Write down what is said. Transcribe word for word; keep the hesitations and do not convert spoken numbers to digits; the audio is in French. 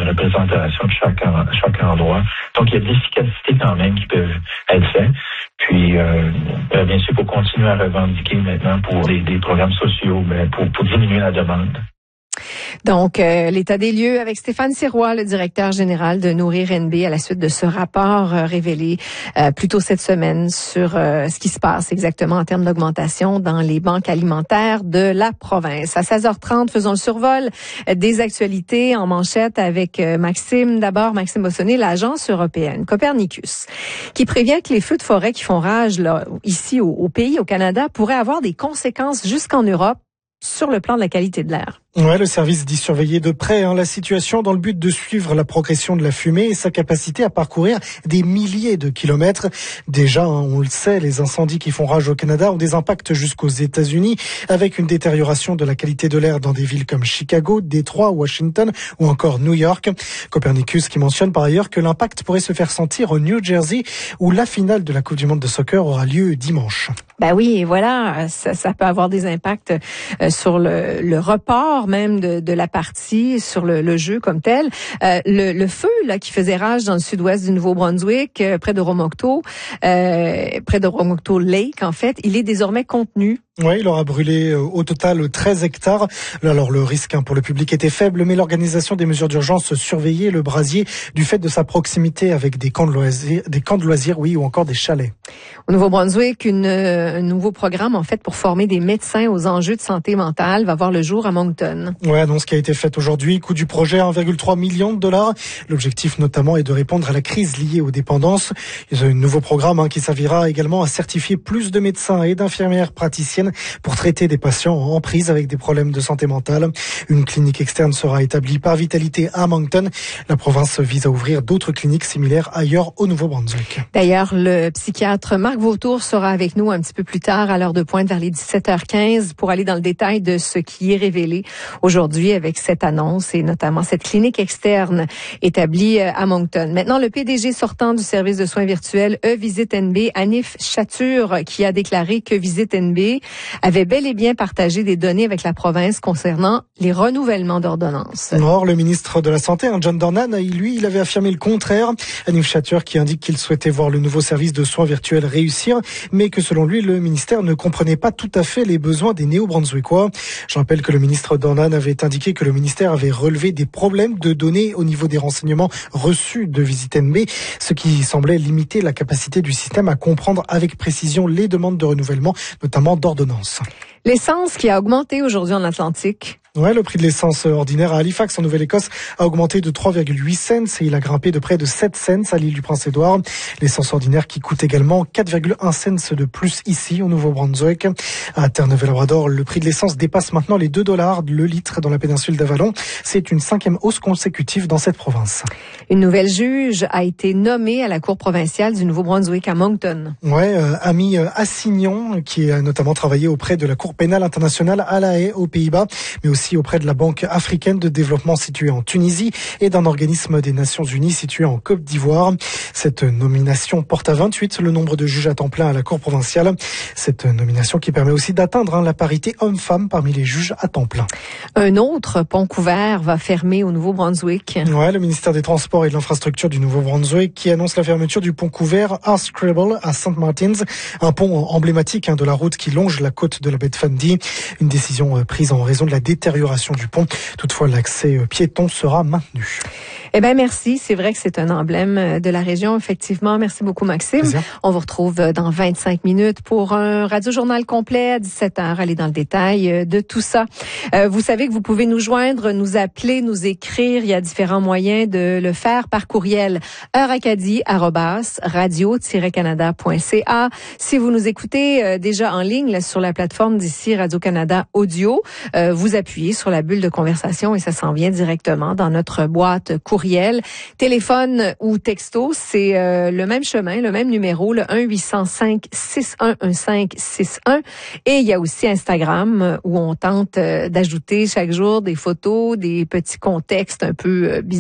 représentation de chaque, chaque endroit. Donc, il y a de l'efficacité quand même qui peuvent être faits. Puis, euh, bien sûr, il faut continuer à revendiquer maintenant pour des, des programmes sociaux, mais pour, pour diminuer la demande. Donc, euh, l'état des lieux avec Stéphane Sirois, le directeur général de Nourrir N B, à la suite de ce rapport euh, révélé euh, plus tôt cette semaine sur euh, ce qui se passe exactement en termes d'augmentation dans les banques alimentaires de la province. À seize heures trente, faisons le survol des actualités en manchette avec euh, Maxime. D'abord, Maxime Bossonnet, l'agence européenne Copernicus, qui prévient que les feux de forêt qui font rage là, ici au, au pays, au Canada, pourraient avoir des conséquences jusqu'en Europe sur le plan de la qualité de l'air. Ouais, le service dit surveiller de près hein, la situation dans le but de suivre la progression de la fumée et sa capacité à parcourir des milliers de kilomètres. Déjà, hein, on le sait, les incendies qui font rage au Canada ont des impacts jusqu'aux États-Unis, avec une détérioration de la qualité de l'air dans des villes comme Chicago, Détroit, Washington ou encore New York. Copernicus qui mentionne par ailleurs que l'impact pourrait se faire sentir au New Jersey, où la finale de la Coupe du Monde de soccer aura lieu dimanche. Ben oui, et voilà, ça, ça peut avoir des impacts euh, sur le, le report même de, de la partie, sur le, le jeu comme tel. Euh, le, le feu là qui faisait rage dans le sud-ouest du Nouveau-Brunswick, euh, près de Romocto, euh, près de Romocto Lake en fait, il est désormais contenu. Oui, il aura brûlé euh, au total treize hectares. Alors le risque hein, pour le public était faible, mais l'organisation des mesures d'urgence surveillait le brasier du fait de sa proximité avec des camps de loisirs, des camps de loisirs, oui, ou encore des chalets. Au Nouveau-Brunswick, une, un nouveau programme en fait pour former des médecins aux enjeux de santé mentale va voir le jour à Moncton. Ouais, annonce qui a été faite aujourd'hui. Coût du projet un virgule trois million de dollars. L'objectif notamment est de répondre à la crise liée aux dépendances. Ils ont un nouveau programme hein, qui servira également à certifier plus de médecins et d'infirmières praticiennes pour traiter des patients en prise avec des problèmes de santé mentale. Une clinique externe sera établie par Vitalité à Moncton. La province vise à ouvrir d'autres cliniques similaires ailleurs au Nouveau-Brunswick. D'ailleurs, le psychiatre Marc Vautour sera avec nous un petit peu plus tard à l'heure de pointe vers les dix-sept heures quinze pour aller dans le détail de ce qui est révélé aujourd'hui avec cette annonce et notamment cette clinique externe établie à Moncton. Maintenant, le P D G sortant du service de soins virtuels E-Visite N B, Hanif Chatur, qui a déclaré que Visite N B avait bel et bien partagé des données avec la province concernant les renouvellements d'ordonnances. Or, le ministre de la Santé, John Dornan, lui, il avait affirmé le contraire. Hanif Chatur qui indique qu'il souhaitait voir le nouveau service de soins virtuels réussir, mais que selon lui, le ministère ne comprenait pas tout à fait les besoins des néo-brunswickois. Je rappelle que le ministre Dornan avait indiqué que le ministère avait relevé des problèmes de données au niveau des renseignements reçus de Visite N B, ce qui semblait limiter la capacité du système à comprendre avec précision les demandes de renouvellement, notamment d'ordonnances. L'essence qui a augmenté aujourd'hui en Atlantique. Ouais, le prix de l'essence ordinaire à Halifax, en Nouvelle-Écosse, a augmenté de trois virgule huit cents et il a grimpé de près de sept cents à l'île du Prince-Édouard. L'essence ordinaire qui coûte également quatre virgule un cents de plus ici, au Nouveau-Brunswick. À Terre-Neuve-Labrador, le prix de l'essence dépasse maintenant les deux dollars le litre dans la péninsule d'Avalon. C'est une cinquième hausse consécutive dans cette province. Une nouvelle juge a été nommée à la Cour provinciale du Nouveau-Brunswick à Moncton. Ouais, euh, Amy Assignon, qui a notamment travaillé auprès de la Cour pénale internationale à La Haye, aux Pays-Bas, mais aussi auprès de la Banque africaine de développement située en Tunisie et d'un organisme des Nations Unies situé en Côte d'Ivoire. Cette nomination porte à vingt-huit le nombre de juges à temps plein à la Cour provinciale. Cette nomination qui permet aussi d'atteindre hein, la parité homme-femme parmi les juges à temps plein. Un autre pont couvert va fermer au Nouveau-Brunswick. Ouais, le ministère des Transports et de l'Infrastructure du Nouveau-Brunswick qui annonce la fermeture du pont couvert à Scribble à Saint Martins, un pont emblématique hein, de la route qui longe la côte de la baie de Fundy. Une décision euh, prise en raison de la détérioration du pont. Toutefois, l'accès piéton sera maintenu. Eh bien, merci. C'est vrai que c'est un emblème de la région, effectivement. Merci beaucoup, Maxime. Plaisir. On vous retrouve dans vingt-cinq minutes pour un radio-journal complet à dix-sept heures. Allez dans le détail de tout ça. Euh, vous savez que vous pouvez nous joindre, nous appeler, nous écrire. Il y a différents moyens de le faire par courriel. heure acadie arobase radio tiret canada point c a. Si vous nous écoutez euh, déjà en ligne là, sur la plateforme d'ici Radio-Canada Audio, euh, vous appuyez sur la bulle de conversation et ça s'en vient directement dans notre boîte courriel. Téléphone ou texto, c'est euh, le même chemin, le même numéro, le un huit zéro cinq six un un cinq six un. Et il y a aussi Instagram où on tente euh, d'ajouter chaque jour des photos, des petits contextes un peu euh, bizarres.